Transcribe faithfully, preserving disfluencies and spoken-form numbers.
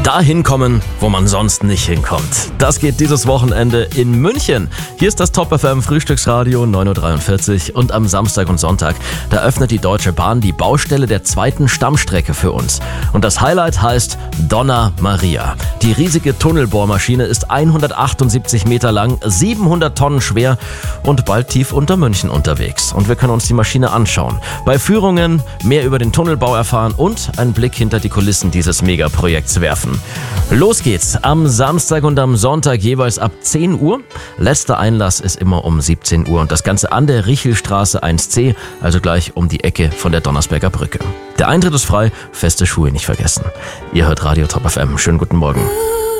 Dahin kommen, wo man sonst nicht hinkommt. Das geht dieses Wochenende in München. Hier ist das Top F M Frühstücksradio neun Uhr dreiundvierzig und am Samstag und Sonntag, da öffnet die Deutsche Bahn die Baustelle der zweiten Stammstrecke für uns. Und das Highlight heißt Donna Maria. Die riesige Tunnelbohrmaschine ist hundertachtundsiebzig Meter lang, siebenhundert Tonnen schwer und bald tief unter München unterwegs. Und wir können uns die Maschine anschauen. Bei Führungen mehr über den Tunnelbau erfahren und einen Blick hinter die Kulissen dieses Megaprojekts werfen. Los geht's am Samstag und am Sonntag jeweils ab zehn Uhr. Letzter Einlass ist immer um siebzehn Uhr und das Ganze an der Richelstraße eins C, also gleich um die Ecke von der Donnersberger Brücke. Der Eintritt ist frei, feste Schuhe nicht vergessen. Ihr hört Radio Top F M. Schönen guten Morgen.